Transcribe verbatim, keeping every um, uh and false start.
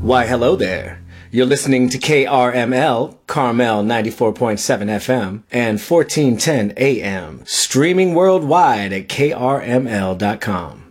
Why, hello there. You're listening to K R M L, Carmel ninety-four point seven F M, and fourteen ten A M, streaming worldwide at K R M L dot com.